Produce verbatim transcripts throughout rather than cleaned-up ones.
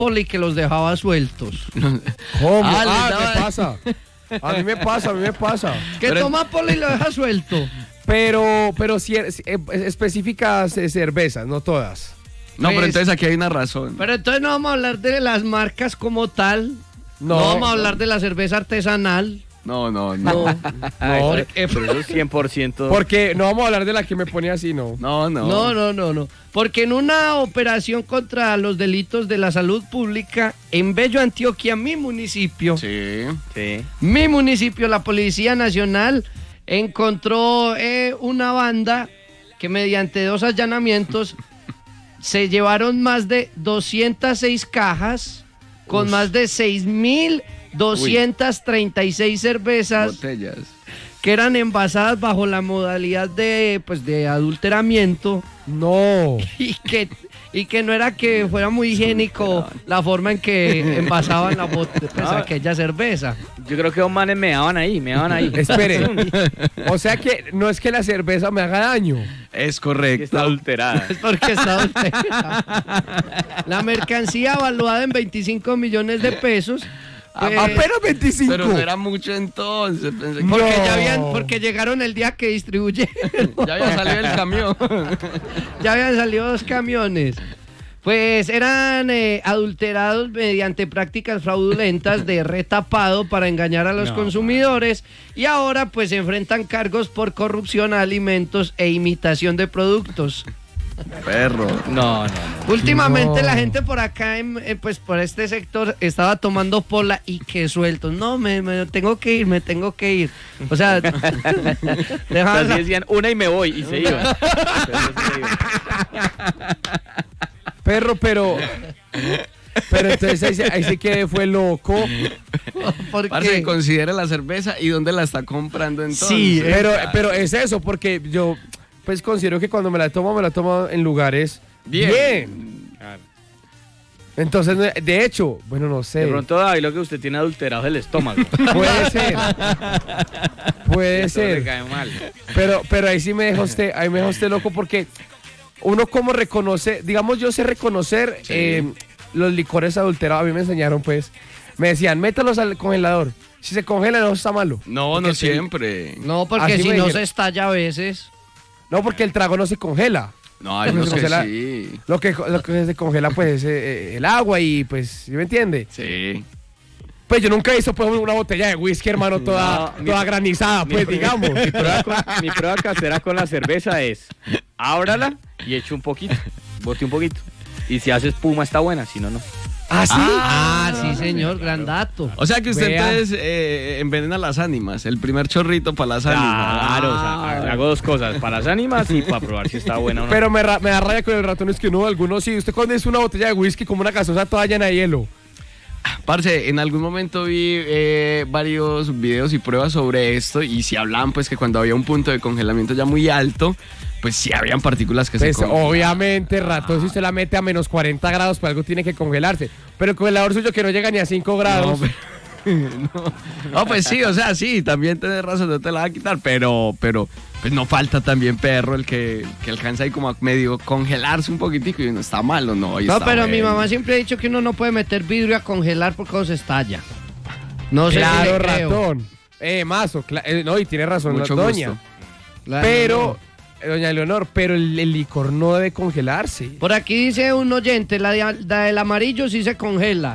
poli que los dejaba sueltos. ¿Cómo? Ah, ah, ¿qué pasa? A mí me pasa, a mí me pasa. Que pero toma poli y lo deja suelto. Pero, pero si es, es, específicas cervezas, no todas. No, pues, pero entonces aquí hay una razón. Pero entonces no vamos a hablar de las marcas como tal. No, no vamos a hablar de la cerveza artesanal. No, no, no. No, no eh, pero eso es cien por ciento. Porque no vamos a hablar de la que me ponía así, no. No, no. No, no, no, no. Porque en una operación contra los delitos de la salud pública en Bello, Antioquia, mi municipio. Sí, sí. Mi municipio, la Policía Nacional encontró eh, una banda que mediante dos allanamientos se llevaron más de doscientas seis cajas con Uf. más de seis mil doscientas treinta y seis cervezas botellas que eran envasadas bajo la modalidad de pues de adulteramiento. No. Y que y que no era que fuera muy higiénico la forma en que envasaban la bot- pues, no. aquella cerveza. Yo creo que dos manes me daban ahí, me daban ahí. Espere. O sea que no es que la cerveza me haga daño. Es correcto. Está adulterada. Es porque está adulterada. La mercancía evaluada en veinticinco millones de pesos. Pues, apenas veinticinco. Pero no era mucho entonces. Pensé que porque, no. ya habían, porque llegaron el día que distribuyeron. Ya había salido el camión. Ya habían salido dos camiones. Pues eran eh, adulterados mediante prácticas fraudulentas de retapado para engañar a los no, consumidores man. Y ahora pues se enfrentan cargos por corrupción a alimentos e imitación de productos. Perro. No, no, no. Últimamente no. la gente por acá, en, eh, pues por este sector, estaba tomando pola y que sueltos. No, me, me tengo que ir, me tengo que ir. O sea, dejaban... Así decían una y me voy y se iban. Perro, pero... Pero entonces ahí, ahí sí que fue loco. Parce, considera la cerveza y dónde la está comprando entonces. Sí, pero, pero es eso, porque yo... Pues considero que cuando me la tomo, me la tomo en lugares bien. bien. Claro. Entonces, de hecho, bueno, no sé. De pronto, David, lo que usted tiene adulterado es el estómago. Puede ser. Puede ser. Le cae mal. Pero, pero ahí sí me deja usted, ahí me deja usted loco porque uno como reconoce, digamos, yo sé reconocer sí. eh, los licores adulterados. A mí me enseñaron, pues, me decían, métalos al congelador. Si se congela, no está malo. No, porque no siempre. No, porque Así si no dijeron. se estalla a veces. No, porque el trago no se congela. No, hay unos que congela, sí. Lo que, lo que se congela, pues, es eh, el agua y, pues, ¿sí me entiende? Sí. Pues yo nunca he visto, pues, una botella de whisky, hermano, toda, no, toda mi, granizada, pues, mi, digamos. Mi prueba, con, mi prueba casera con la cerveza es, ábrala y eche un poquito, bote un poquito. Y si hace espuma está buena, si no, no. ¿Ah, sí? Ah, sí, señor, gran dato. O sea que usted Vea. entonces eh, envenena las ánimas, el primer chorrito para las ánimas. Claro, ah, o sea, hago dos cosas, para las ánimas y para probar si está buena o no. Pero me, ra- me da raya con el ratón, es que no, algunos sí. Usted cuando es una botella de whisky como una gaseosa toda llena de hielo. Parce, en algún momento vi eh, varios videos y pruebas sobre esto y si hablaban pues que cuando había un punto de congelamiento ya muy alto, pues sí habían partículas que pues se congelaban. Obviamente, ratón, si usted la mete a menos cuarenta grados, pues algo tiene que congelarse. Pero el congelador suyo que no llega ni a cinco grados. No, no. no, pues sí, o sea, sí, también tenés razón, no te la va a quitar, pero, pero pues no falta también perro el que, que alcanza ahí como a medio congelarse un poquitico y no está malo, no. No, está pero bueno. Mi mamá siempre ha dicho que uno no puede meter vidrio a congelar porque cuando se estalla. No sé claro, si le ratón. Eh, mazo, cla- eh, no, y tiene razón, Mucho la doña. gusto. Claro, Pero, eh, doña Leonor, pero el, el licor no debe congelarse. Por aquí dice un oyente, la, de, la del amarillo sí se congela.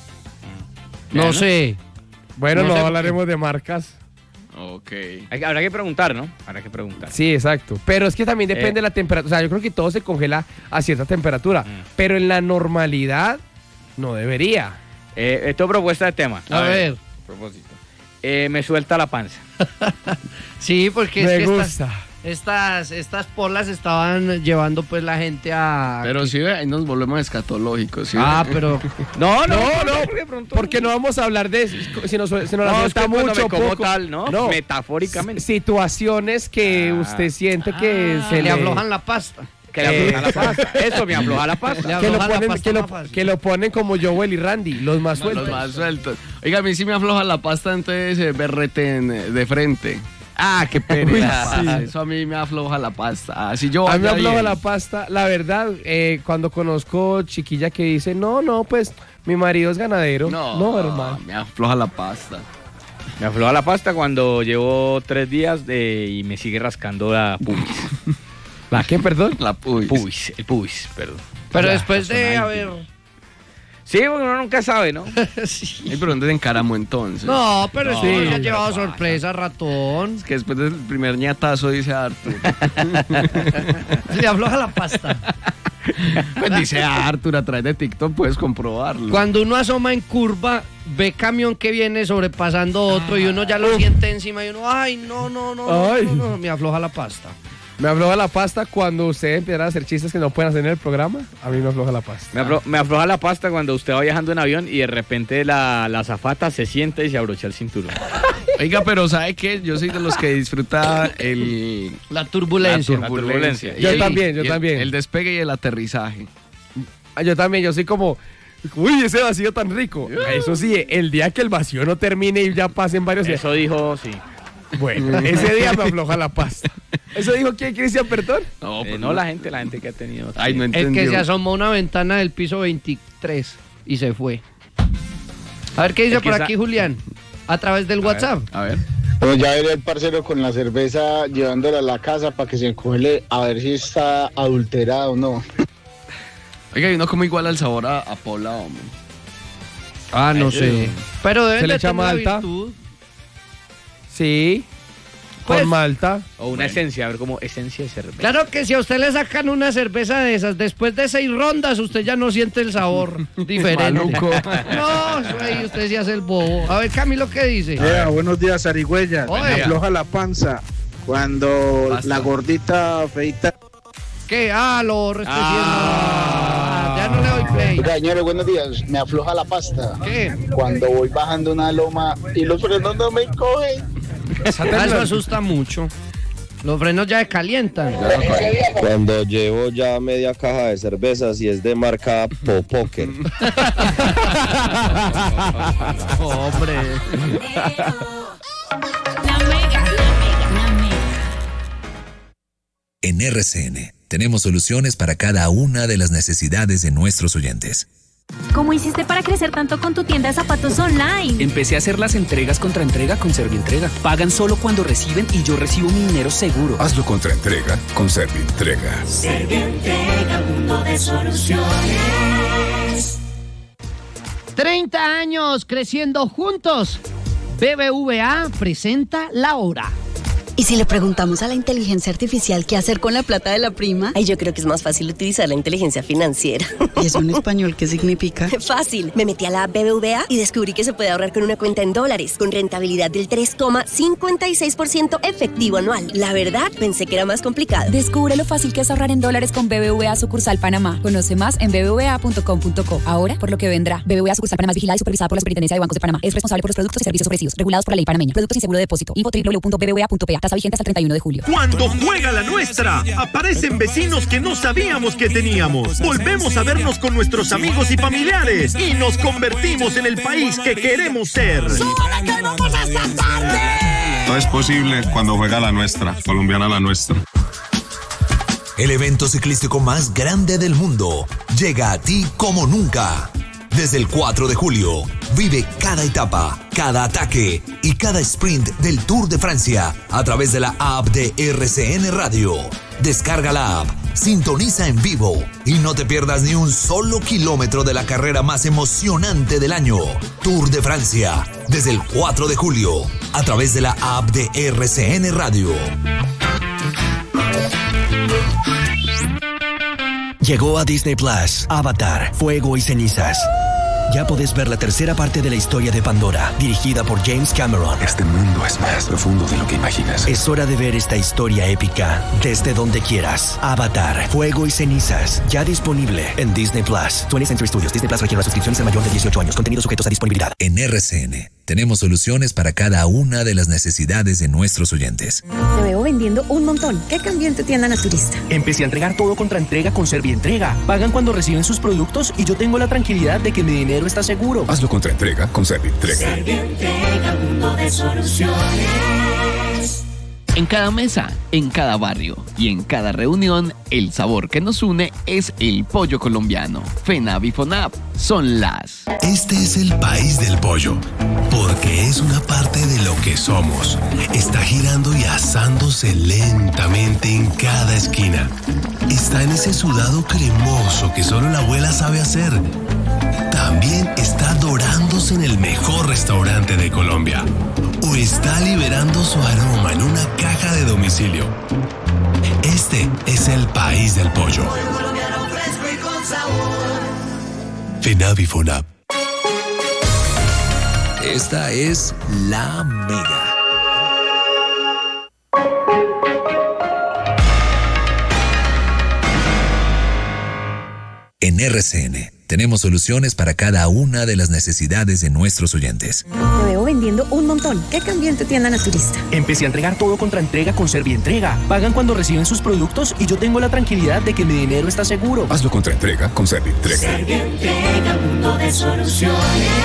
No Bueno. sé. Bueno, No no, sé. hablaremos de marcas. Ok. Hay- Habrá que preguntar, ¿no? Habrá que preguntar. Sí, exacto. Pero es que también depende Eh. de la temperatura. O sea, yo creo que todo se congela a cierta temperatura. Mm. Pero en la normalidad no debería. Eh, esto es propuesta de tema. A, ver. Propósito. Eh, me suelta la panza. Sí, porque Me es que gusta. estas, estas, estas polas estaban llevando pues la gente a... Pero sí, ahí nos volvemos escatológicos. ¿sí? Ah, pero... No, no, No, no, de pronto. porque no vamos a hablar de si nos, si nos la No, es suelta que cuando mucho me como poco. tal, ¿no? No. Metafóricamente. Situaciones que Ah. usted siente que Ah, se le le aflojan la pasta. Que le afloja la pasta. Eso me afloja la Le pasta. que lo, afloja la ponen, pasta que, lo, más fácil. que lo ponen como Joel y Randy, los más No, sueltos. los más sueltos. Oiga, a mí sí me afloja la pasta, entonces eh, berreten eh, de frente. Ah, qué pereza. Uy, sí. Eso a mí me afloja la pasta. Así yo A mí me vaya afloja bien. la pasta. La verdad, eh, cuando conozco chiquilla que dice, no, no, pues mi marido es ganadero. No, No, hermano. me afloja la pasta. Me afloja la pasta cuando llevo tres días de, y me sigue rascando la pubis. ¿La qué, perdón? La pubis. Pubis, el pubis, perdón. Pero Ya, después de personal. haber... Sí, porque uno nunca sabe, ¿no? Sí. Ay, pero ¿dónde te encaramo entonces? No, pero No, eso sí. me ha llevado sorpresa, ratón. Es que después del primer ñatazo dice Arthur. Le afloja la pasta. Pues dice Arthur a través de TikTok, puedes comprobarlo. Cuando uno asoma en curva, ve camión que viene sobrepasando otro y uno ya lo siente encima y uno, ay, no, no, no, no, Ay. no, no, me afloja la pasta. Me afloja la pasta cuando ustedes empiezan a hacer chistes que no pueden hacer en el programa. A mí me afloja la pasta. Me, aflo- me afloja la pasta cuando usted va viajando en avión y de repente la, la azafata se sienta y se abrocha el cinturón. Oiga, pero ¿sabe qué? Yo soy de los que disfruta el... La turbulencia. la turbulencia. Y Yo el- también, yo y el- también. El despegue y el aterrizaje. Ah, Yo también, yo soy como, uy, ese vacío tan rico. Eso sí, el día que el vacío no termine y ya pasen varios días. Eso dijo, sí. Bueno, ese día me afloja la pasta. ¿Eso dijo quién, Cristian Pertón? No, Eh, pues no la gente, la gente que ha tenido. Ay, no El entendió. que se asomó a una ventana del piso veintitrés y se fue. A ver qué dice El que por sa- aquí Julián, a través del A ver, WhatsApp. A ver. Bueno, ya veré el parcero con la cerveza llevándola a la casa para que se cuele a ver si está adulterada o no. Oiga, y uno como igual al sabor a, a Pola, hombre. Ah, no sé. Pero deben ¿Se le de echa tener la malta? virtud. Sí, Pues- con Malta. O una esencia, a ver como esencia de cerveza. Claro que si a usted le sacan una cerveza de esas, después de seis rondas, usted ya no siente el sabor diferente. Maluco. No, eso ahí usted se hace el bobo. A ver, Camilo, ¿qué dice? Vea, buenos días, Arigüeyas. Oye. Me afloja la panza cuando Basta. la gordita feita. ¿Qué? Ah, lo restringiendo. Ah, ya no le doy play. Oiga, señores, buenos días. Me afloja la pasta ¿Qué? cuando voy bajando una loma y los frenos no me cogen. Ah, eso asusta mucho. Los frenos ya se calientan. Cuando llevo ya media caja de cervezas y es de marca Popoker. Hombre. La mega, la mega, la mega. En R C N tenemos soluciones para cada una de las necesidades de nuestros oyentes. ¿Cómo hiciste para crecer tanto con tu tienda de zapatos online? Empecé a hacer las entregas contra entrega con Servientrega. Pagan solo cuando reciben y yo recibo mi dinero seguro. Hazlo contra entrega con Servientrega. Servientrega, mundo de soluciones. treinta años creciendo juntos. B B V A presenta La Hora. ¿Y si le preguntamos a la inteligencia artificial qué hacer con la plata de la prima? Ay, yo creo que es más fácil utilizar la inteligencia financiera. ¿Y eso en español qué significa? Fácil. Me metí a la B B V A y descubrí que se puede ahorrar con una cuenta en dólares, con rentabilidad del tres coma cincuenta y seis por ciento efectivo anual. La verdad, pensé que era más complicado. Descubre lo fácil que es ahorrar en dólares con B B V A Sucursal Panamá. Conoce más en b b v a punto com punto co. Ahora, por lo que vendrá. B B V A Sucursal Panamá es vigilada y supervisada por la Superintendencia de Bancos de Panamá. Es responsable por los productos y servicios ofrecidos, regulados por la ley panameña. Productos sin seguro de depósito. Info doble u doble u doble u punto b b v a punto p a. Tasa vigente hasta el treinta y uno de julio. Cuando juega la nuestra, aparecen vecinos que no sabíamos que teníamos. Volvemos a vernos con nuestros amigos y familiares y nos convertimos en el país que queremos ser. Todo es posible cuando juega la nuestra, colombiana la nuestra. El evento ciclístico más grande del mundo llega a ti como nunca. Desde el cuatro de julio, vive cada etapa, cada ataque y cada sprint del Tour de Francia a través de la app de R C N Radio. Descarga la app, sintoniza en vivo y no te pierdas ni un solo kilómetro de la carrera más emocionante del año. Tour de Francia, desde el cuatro de julio, a través de la app de R C N Radio. Llegó a Disney Plus, Avatar, Fuego y Cenizas. Ya podés ver la tercera parte de la historia de Pandora, dirigida por James Cameron. Este mundo es más profundo de lo que imaginas. Es hora de ver esta historia épica desde donde quieras. Avatar, Fuego y Cenizas, ya disponible en Disney Plus. twentieth Century Studios, Disney Plus requiere una suscripción de mayor de dieciocho años. Contenidos sujetos a disponibilidad. En R C N tenemos soluciones para cada una de las necesidades de nuestros oyentes. Te veo vendiendo un montón. ¿Qué cambió en tu tienda naturista? Empecé a entregar todo contra entrega con Servientrega. Pagan cuando reciben sus productos y yo tengo la tranquilidad de que mi dinero está seguro. Hazlo contra entrega con Servientrega. Servientrega, mundo de soluciones. En cada mesa, en cada barrio y en cada reunión, el sabor que nos une es el pollo colombiano. FENAV y FONAP son las. Este es el país del pollo, porque es una parte de lo que somos. Está girando y asándose lentamente en cada esquina. Está en ese sudado cremoso que solo la abuela sabe hacer. También está dorándose en el mejor restaurante de Colombia. O está liberando su aroma en una caja de domicilio. Este es el país del pollo. FENAV y FONAP. Esta es La Mega. En R C N tenemos soluciones para cada una de las necesidades de nuestros oyentes. Lo veo vendiendo un montón. ¿Qué cambió en tu tienda naturista? Empecé a entregar todo contra entrega con Servientrega. Pagan cuando reciben sus productos y yo tengo la tranquilidad de que mi dinero está seguro. Hazlo contra entrega con Servientrega. Servientrega, mundo de soluciones.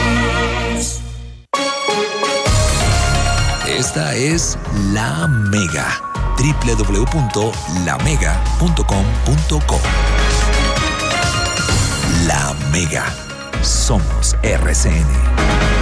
Esta es La Mega. doble u doble u doble u punto la mega punto com punto co. La Mega. Somos R C N.